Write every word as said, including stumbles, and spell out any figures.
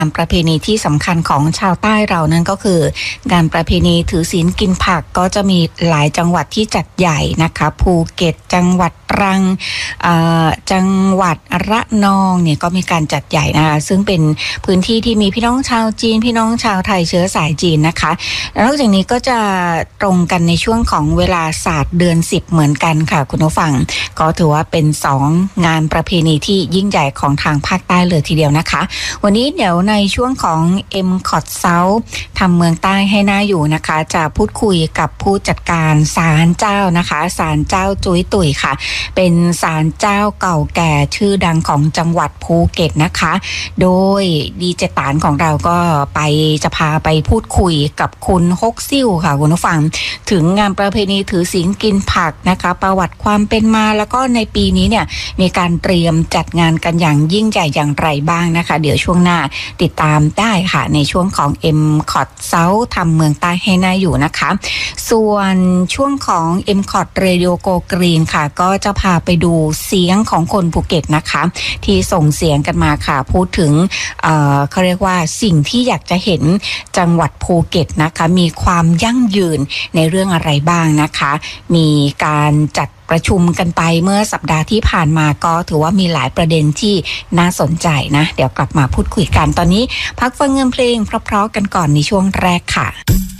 งานประเพณีที่สำคัญของชาวใต้เรานั่นก็คืองานประเพณีถือศีลกินผักก็จะมีหลายจังหวัดที่จัดใหญ่นะคะภูเก็ตจังหวัดตรังจังหวัดระนองเนี่ยก็มีการจัดใหญ่นะคะซึ่งเป็นพื้นที่ที่มีพี่น้องชาวจีนพี่น้องชาวไทยเชื้อสายจีนนะคะนอกจากนี้ก็จะตรงกันในช่วงของเวลาศาสตร์เดือนสิบเหมือนกันค่ะคุณผู้ฟังก็ถือว่าเป็นสองงานประเพณีที่ยิ่งใหญ่ของทางภาคใต้เลยทีเดียวนะคะวันนี้เดี๋ยวในช่วงของ เอ็ม คอท South ทำเมืองใต้ให้น่าอยู่นะคะจะพูดคุยกับผู้จัดการศาลเจ้านะคะศาลเจ้าจุ้ยตุ๋ยค่ะเป็นศาลเจ้าเก่าแก่ชื่อดังของจังหวัดภูเก็ตนะคะโดยดีเจตานของเราก็ไปจะพาไปพูดคุยกับคุณฮกซิ่วค่ะคุณผู้ฟังถึงงานประเพณีถือศีลกินผักนะคะประวัติความเป็นมาแล้วก็ในปีนี้เนี่ยมีการเตรียมจัดงานกันอย่างยิ่งใหญ่อย่างไรบ้างนะคะเดี๋ยวช่วงหน้าติดตามได้ค่ะในช่วงของ เอ็ม คอท South ทำเมืองใต้ให้น่าอยู่นะคะส่วนช่วงของ เอ็ม คอท Radio Go Green ค่ะก็จะพาไปดูเสียงของคนภูเก็ตนะคะที่ส่งเสียงกันมาค่ะพูดถึง เอ่อ เขาเรียกว่าสิ่งที่อยากจะเห็นจังหวัดภูเก็ตนะคะมีความยั่งยืนในเรื่องอะไรบ้างนะคะมีการจัดประชุมกันไปเมื่อสัปดาห์ที่ผ่านมาก็ถือว่ามีหลายประเด็นที่น่าสนใจนะเดี๋ยวกลับมาพูดคุยกันตอนนี้พักฟังเงินเพลงเพราะๆกันก่อนในช่วงแรกค่ะ